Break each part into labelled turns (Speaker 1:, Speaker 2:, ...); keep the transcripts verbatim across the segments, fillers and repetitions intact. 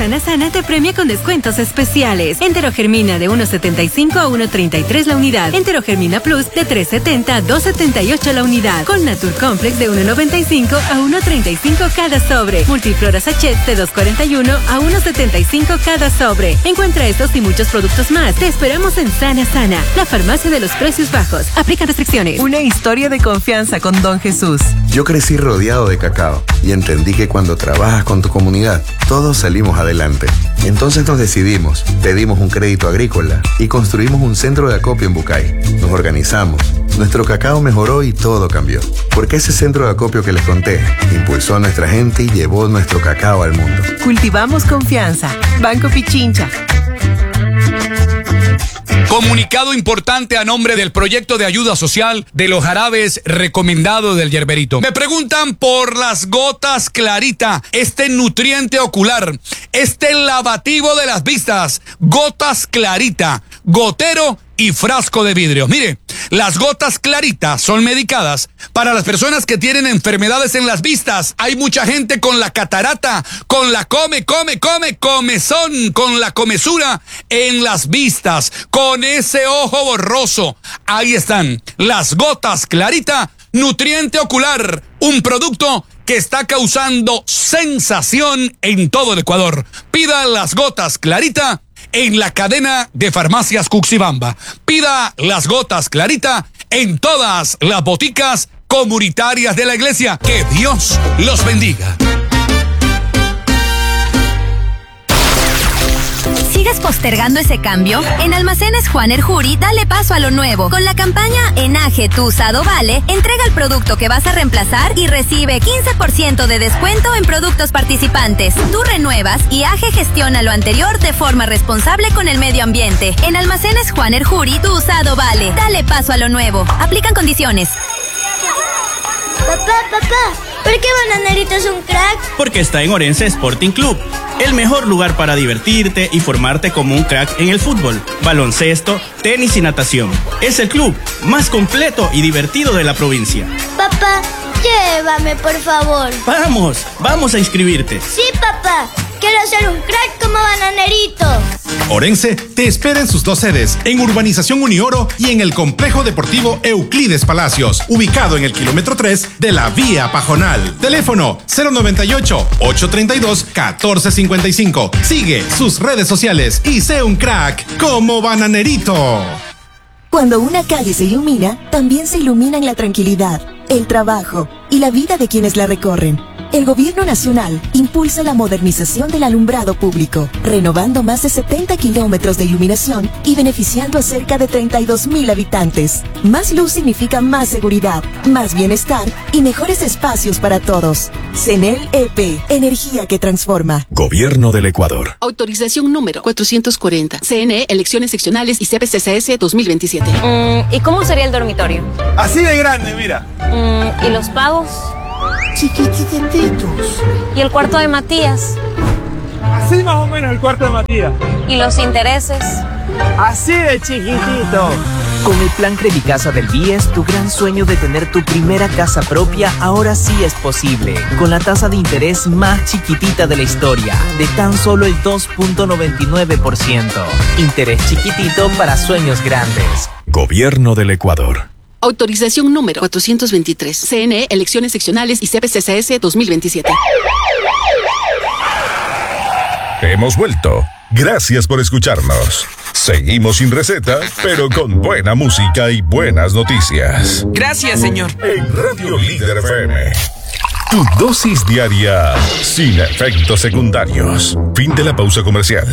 Speaker 1: Sana Sana te premia con descuentos especiales. Enterogermina de uno setenta y cinco a uno treinta y tres la unidad. Enterogermina Plus de tres setenta a dos setenta y ocho la unidad. Con Natur Complex de uno noventa y cinco a uno treinta y cinco cada sobre. Multiflora Sachet de dos cuarenta y uno a uno setenta y cinco cada sobre. Encuentra estos y muchos productos más. Te esperamos en Sana Sana, la farmacia de los precios bajos. Aplica restricciones.
Speaker 2: Una historia de confianza con Don Jesús.
Speaker 3: Yo crecí rodeado de cacao y entendí que cuando trabajas con tu comunidad, todos salimos adelante. Entonces nos decidimos, pedimos un crédito agrícola y construimos un centro de acopio en Bucay. Nos organizamos, nuestro cacao mejoró y todo cambió. Porque ese centro de acopio que les conté impulsó a nuestra gente y llevó nuestro cacao al mundo.
Speaker 2: Cultivamos confianza. Banco Pichincha.
Speaker 4: Comunicado importante a nombre del proyecto de ayuda social de los jarabes recomendado del Yerberito. Me preguntan por las gotas Clarita, este nutriente ocular, este lavativo de las vistas, gotas Clarita, gotero y frasco de vidrio. Mire, las gotas Clarita son medicadas para las personas que tienen enfermedades en las vistas. Hay mucha gente con la catarata, con la come, come, come, comezón, con la comezura en las vistas, con ese ojo borroso. Ahí están las gotas Clarita, nutriente ocular, un producto que está causando sensación en todo el Ecuador. Pida las gotas Clarita en la cadena de farmacias Cuxibamba. Pida las gotas Clarita en todas las boticas comunitarias de la iglesia. Que Dios los bendiga.
Speaker 5: ¿Sigues postergando ese cambio? En Almacenes Juan Erjuri, dale paso a lo nuevo. Con la campaña Enaje tu usado vale, entrega el producto que vas a reemplazar y recibe quince por ciento de descuento en productos participantes. Tú renuevas y A G E gestiona lo anterior de forma responsable con el medio ambiente. En Almacenes Juan Erjuri, tu usado vale. Dale paso a lo nuevo. Aplican condiciones.
Speaker 6: Papá, papá, ¿por qué Bananerito es un crack?
Speaker 7: Porque está en Orense Sporting Club, el mejor lugar para divertirte y formarte como un crack en el fútbol, baloncesto, tenis y natación. Es el club más completo y divertido de la provincia.
Speaker 6: Papá, llévame, por favor.
Speaker 7: Vamos, vamos a inscribirte.
Speaker 6: Sí, papá, quiero ser un crack como Bananerito.
Speaker 8: Orense te espera en sus dos sedes, en Urbanización Unioro y en el Complejo Deportivo Euclides Palacios, ubicado en el kilómetro tres de la Vía Pajonal. Teléfono cero noventa y ocho, ochocientos treinta y dos, catorce cincuenta y cinco. Sigue sus redes sociales y sé un crack como Bananerito.
Speaker 9: Cuando una calle se ilumina, también se iluminan la tranquilidad, el trabajo y la vida de quienes la recorren. El Gobierno Nacional impulsa la modernización del alumbrado público, renovando más de setenta kilómetros de iluminación y beneficiando a cerca de treinta y dos mil habitantes. Más luz significa más seguridad, más bienestar y mejores espacios para todos. CENEL E P, energía que transforma.
Speaker 10: Gobierno del Ecuador.
Speaker 11: Autorización número cuatrocientos cuarenta. C N E, elecciones seccionales y C P C C S dos mil veintisiete.
Speaker 12: Mm, ¿Y cómo sería el dormitorio?
Speaker 13: Así de grande, mira.
Speaker 12: Mm, ¿Y los pagos?
Speaker 13: Chiquitititos.
Speaker 12: ¿Y el cuarto de Matías?
Speaker 13: Así más o menos el cuarto de Matías.
Speaker 12: ¿Y los intereses?
Speaker 13: Así de chiquitito.
Speaker 14: Con el plan Credicasa del B I E S, tu gran sueño de tener tu primera casa propia ahora sí es posible. Con la tasa de interés más chiquitita de la historia, de tan solo el dos punto noventa y nueve por ciento. Interés chiquitito para sueños grandes.
Speaker 10: Gobierno del Ecuador.
Speaker 11: Autorización número cuatrocientos veintitrés. C N E, elecciones seccionales y C P C C S dos mil veintisiete.
Speaker 10: Hemos vuelto. Gracias por escucharnos. Seguimos sin receta, pero con buena música y buenas noticias.
Speaker 2: Gracias, señor.
Speaker 10: En Radio Líder F M. Tu dosis diaria sin efectos secundarios. Fin de la pausa comercial.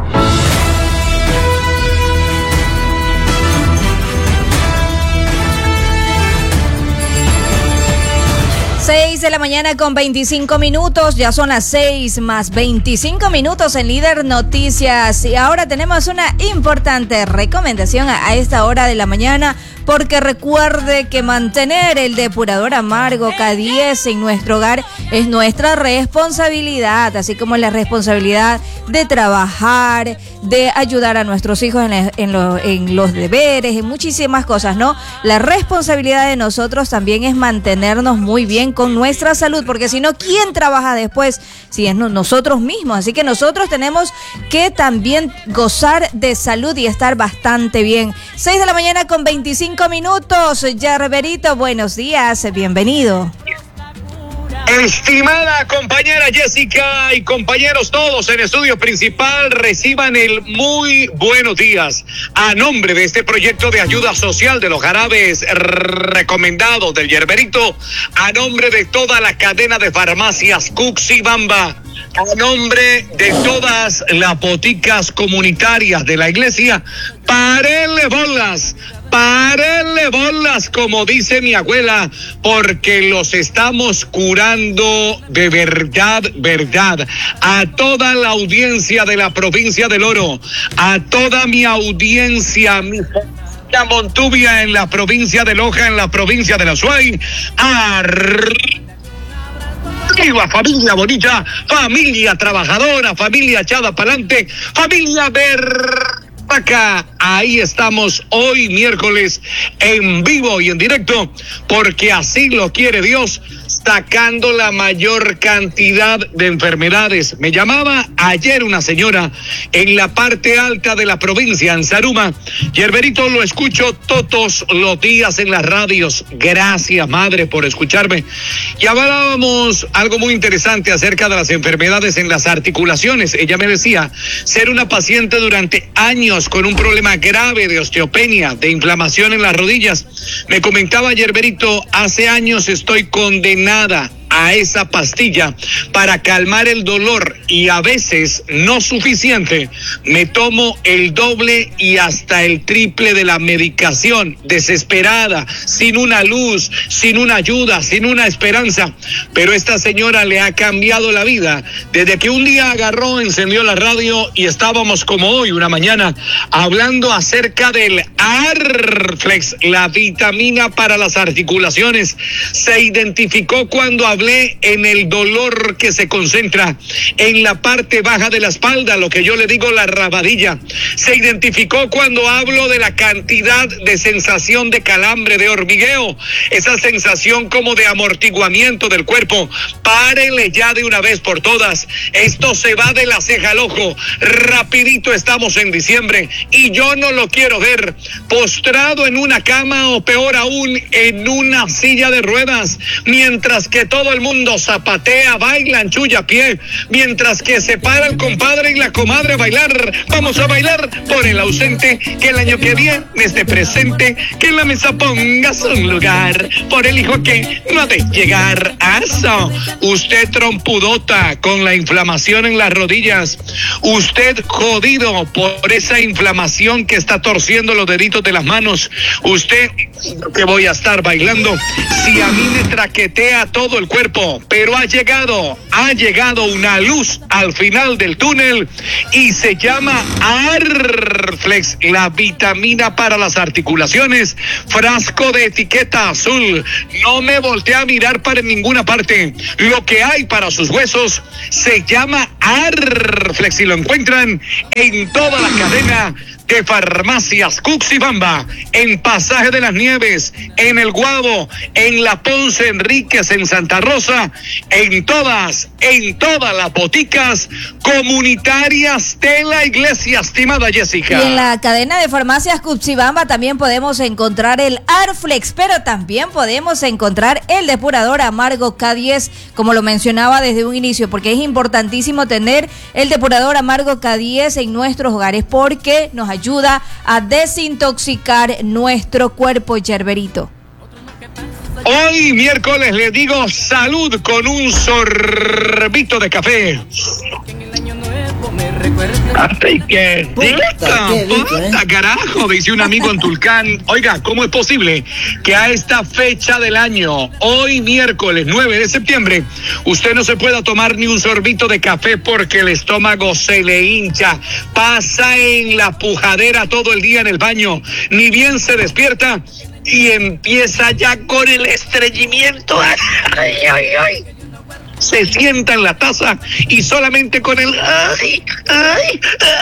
Speaker 15: seis de la mañana con veinticinco minutos, ya son las seis más veinticinco minutos en Líder Noticias y ahora tenemos una importante recomendación a esta hora de la mañana porque recuerde que mantener el depurador amargo K diez en nuestro hogar es nuestra responsabilidad, así como la responsabilidad de trabajar, de ayudar a nuestros hijos en, la, en, lo, en los deberes, en muchísimas cosas, ¿no? La responsabilidad de nosotros también es mantenernos muy bien con nuestra salud, porque si no, ¿quién trabaja después? Si es nosotros mismos. Así que nosotros tenemos que también gozar de salud y estar bastante bien. seis de la mañana con veinticinco minutos. Yerberito, buenos días, bienvenido.
Speaker 16: Estimada compañera Jessica y compañeros todos en estudio principal, reciban el muy buenos días. A nombre de este proyecto de ayuda social de los jarabes recomendados del Yerberito, a nombre de toda la cadena de farmacias Cuxibamba, a nombre de todas las boticas comunitarias de la iglesia, párenle bolas. Párenle bolas, como dice mi abuela, porque los estamos curando de verdad, verdad. A toda la audiencia de la provincia del Oro, a toda mi audiencia, mi familia Montubia en la provincia de Loja, en la provincia de La Suay, arriba, familia bonita, familia trabajadora, familia echada pa'lante, familia ver... Acá, ahí estamos hoy miércoles en vivo y en directo, porque así lo quiere Dios, sacando la mayor cantidad de enfermedades. Me llamaba ayer una señora en la parte alta de la provincia, en Zaruma. Yerberito, lo escucho todos los días en las radios. Gracias, madre, por escucharme. Y hablábamos algo muy interesante acerca de las enfermedades en las articulaciones. Ella me decía ser una paciente durante años con un problema grave de osteopenia, de inflamación en las rodillas. Me comentaba Yerberito, hace años estoy condenada a esa pastilla para calmar el dolor, y a veces no suficiente, me tomo el doble y hasta el triple de la medicación, desesperada, sin una luz, sin una ayuda, sin una esperanza. Pero esta señora le ha cambiado la vida desde que un día agarró, encendió la radio y estábamos como hoy, una mañana, hablando acerca del Arflex, la vitamina para las articulaciones. Se identificó cuando hablé en el dolor que se concentra en la parte baja de la espalda, lo que yo le digo la rabadilla. Se identificó cuando hablo de la cantidad de sensación de calambre, de hormigueo, esa sensación como de amortiguamiento del cuerpo. Párenle ya de una vez por todas. Esto se va de la ceja al ojo. Rapidito estamos en diciembre y yo no lo quiero ver postrado en una cama o peor aún en una silla de ruedas, mientras que todo el mundo zapatea, baila, enchulla a pie, mientras que se para el compadre y la comadre a bailar. Vamos a bailar por el ausente, que el año que viene esté presente, que en la mesa pongas un lugar, por el hijo que no ha de llegar. ¡Aso! Usted trompudota con la inflamación en las rodillas, usted jodido por esa inflamación que está torciendo los deditos de las manos, usted que voy a estar bailando, si a mí me traquetea todo el cuerpo, pero ha llegado, ha llegado una luz al final del túnel y se llama Arflex, la vitamina para las articulaciones, frasco de etiqueta azul. No me volteé a mirar para ninguna parte. Lo que hay para sus huesos se llama Arflex y lo encuentran en toda la cadena de farmacias Cuxibamba, en Pasaje de las Nieves, en El Guabo, en La Ponce Enríquez, en Santa Rosa, en todas, en todas las boticas comunitarias de la iglesia, estimada Jessica.
Speaker 15: Y en la cadena de farmacias Cuxibamba también podemos encontrar el Arflex, pero también podemos encontrar el depurador amargo K diez, como lo mencionaba desde un inicio, porque es importantísimo tener el depurador amargo K diez en nuestros hogares, porque nos ayuda a desintoxicar nuestro cuerpo, Yerberito.
Speaker 16: Hoy miércoles le digo salud con un sorbito de café. ¡Ay, qué rica! ¡Puta, carajo! Dice un amigo en Tulcán. Oiga, ¿cómo es posible que a esta fecha del año, hoy miércoles nueve de septiembre, usted no se pueda tomar ni un sorbito de café porque el estómago se le hincha? Pasa en la pujadera todo el día en el baño, ni bien se despierta, y empieza ya con el estreñimiento. Ay, ay, ay. Se sienta en la taza y solamente con el ay, ay,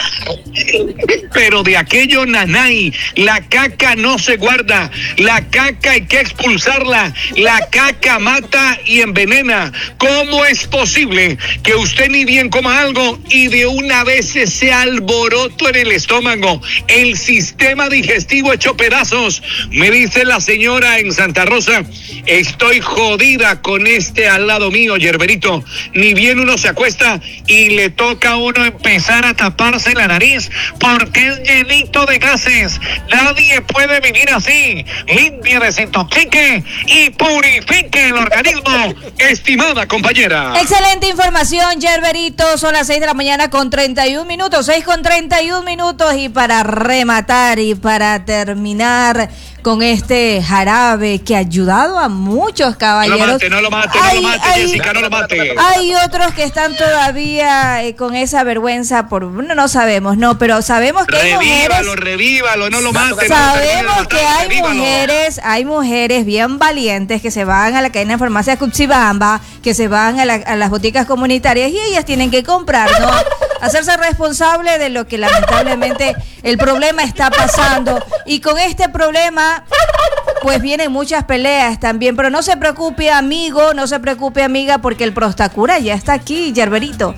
Speaker 16: ay. Pero de aquello nanay, la caca no se guarda, la caca hay que expulsarla, la caca mata y envenena. ¿Cómo es posible que usted ni bien coma algo y de una vez ese alboroto en el estómago, el sistema digestivo hecho pedazos? Me dice la señora en Santa Rosa, estoy jodida con este al lado mío, Yerberito. Ni bien uno se acuesta y le toca a uno empezar a taparse la nariz porque es llenito de gases. Nadie puede vivir así. Limpie, desintoxique y purifique el organismo, estimada compañera.
Speaker 15: Excelente información, Yerberito. Son las seis de la mañana con treinta y un minutos. seis con treinta y un minutos. Y para rematar y para terminar con este jarabe que ha ayudado a muchos caballeros.
Speaker 16: No lo mate, no lo mate,
Speaker 15: hay,
Speaker 16: no lo mate,
Speaker 15: hay,
Speaker 16: Jessica, no lo mate.
Speaker 15: Hay otros que están todavía eh, con esa vergüenza por, no, no sabemos, no, pero sabemos que
Speaker 16: revívalo,
Speaker 15: hay mujeres.
Speaker 16: Revívalo, no lo mate.
Speaker 15: Sabemos
Speaker 16: no,
Speaker 15: que hay
Speaker 16: revívalo. mujeres,
Speaker 15: hay mujeres bien valientes que se van a la cadena de farmacia Cuxibamba, que se van a, la, a las boticas comunitarias y ellas tienen que comprar, ¿no? Hacerse responsable de lo que lamentablemente el problema está pasando. Y con este problema, pues vienen muchas peleas también. Pero no se preocupe, amigo, no se preocupe, amiga, porque el Prostacura ya está aquí, Yerberito.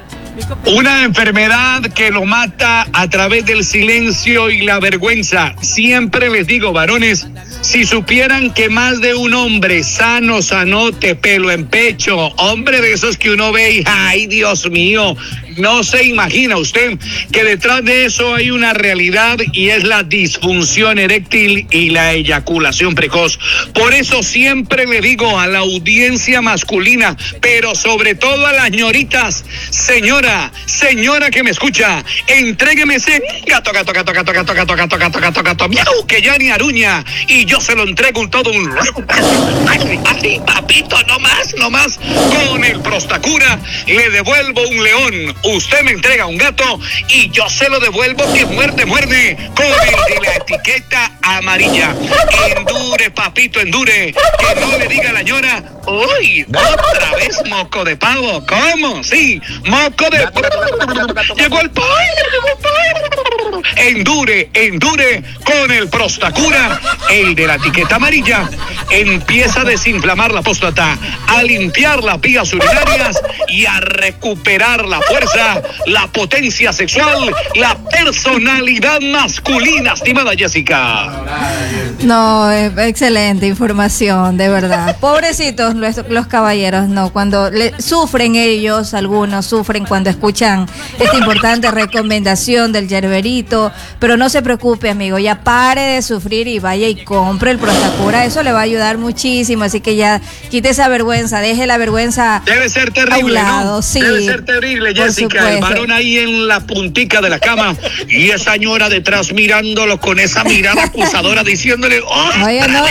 Speaker 16: Una enfermedad que lo mata a través del silencio y la vergüenza. Siempre les digo, varones, si supieran que más de un hombre sano, sanote, pelo en pecho, hombre de esos que uno ve y ay, Dios mío, no se imagina usted que detrás de eso hay una realidad y es la disfunción eréctil y la eyaculación precoz. Por eso siempre le digo a la audiencia masculina, pero sobre todo a las ñoritas, señora, señora que me escucha, entrégueme ese gato, gato, gato, gato, gato, gato, gato, gato, gato, gato, miau, que ya ni aruña, y yo se lo entrego un todo un así, papito, no más, no más. Con el Prostacura le devuelvo un león. Usted me entrega un gato y yo se lo devuelvo que muerde, muerde, con el de la etiqueta amarilla. Endure, papito, endure. Que no le diga a la ñora, uy, otra vez moco de pavo. ¿Cómo? Sí, moco de pavo. Llegó el pavo, llegó el pavo. Endure, endure con el Prostacura, el de la etiqueta amarilla. Empieza a desinflamar la próstata, a limpiar las vías urinarias y a recuperar la fuerza, la potencia sexual, la personalidad masculina, estimada Jessica.
Speaker 15: No, eh, excelente información, de verdad. Pobrecitos los, los caballeros, no, cuando le, sufren ellos, algunos sufren cuando escuchan esta importante recomendación del Yerberito, pero no se preocupe, amigo, ya pare de sufrir y vaya y compre el Prostacura, eso le va a ayudar muchísimo, así que ya quite esa vergüenza, deje la vergüenza.
Speaker 16: Debe ser terrible,
Speaker 15: a un lado,
Speaker 16: ¿no?
Speaker 15: Sí,
Speaker 16: debe ser terrible, Jessica, el varón ahí en la puntica de la cama y esa señora detrás mirándolo con esa mirada acusadora diciéndole, oh,
Speaker 15: oye, no,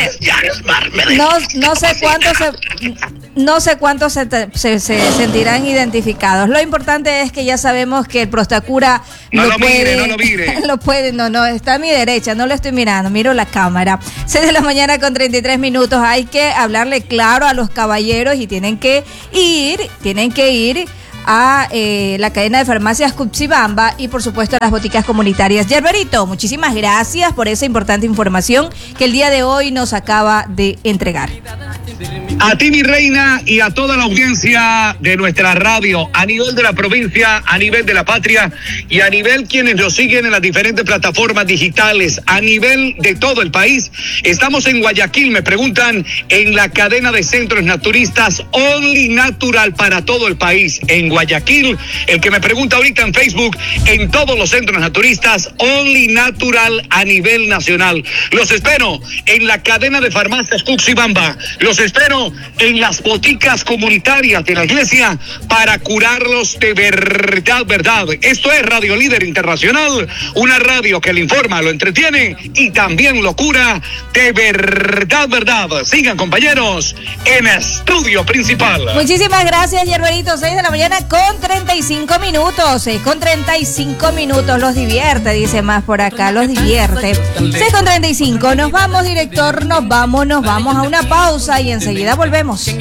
Speaker 15: no, no sé cuántos se, no sé cuántos se, se, se sentirán identificados. Lo importante es que ya sabemos que el Prostacura
Speaker 16: no
Speaker 15: lo,
Speaker 16: lo
Speaker 15: puede,
Speaker 16: mire, no lo mire.
Speaker 15: Lo puede, no, no, está a mi derecha, no lo estoy mirando, miro la cámara. seis de la mañana con treinta y tres minutos. Hay que hablarle claro a los caballeros y tienen que ir, tienen que ir a eh, la cadena de farmacias Cuxibamba y por supuesto a las boticas comunitarias. Yerberito, muchísimas gracias por esa importante información que el día de hoy nos acaba de entregar.
Speaker 16: A ti, mi reina, y a toda la audiencia de nuestra radio, a nivel de la provincia, a nivel de la patria y a nivel quienes nos siguen en las diferentes plataformas digitales, a nivel de todo el país. Estamos en Guayaquil, me preguntan, en la cadena de centros naturistas Only Natural para todo el país. En Guayaquil, el que me pregunta ahorita en Facebook, en todos los centros naturistas Only Natural a nivel nacional. Los espero en la cadena de farmacias Cuxibamba. Los espero en las boticas comunitarias de la iglesia para curarlos de verdad, verdad. Esto es Radio Líder Internacional, una radio que le informa, lo entretiene y también lo cura de verdad, verdad. Sigan, compañeros, en Estudio Principal.
Speaker 15: Muchísimas gracias, Yerberito. seis de la mañana con treinta y cinco minutos. seis con treinta y cinco minutos. Los divierte, dice más por acá. Los divierte. seis con treinta y cinco. Nos vamos, director. Nos vamos, nos vamos a una pausa y enseguida volvemos.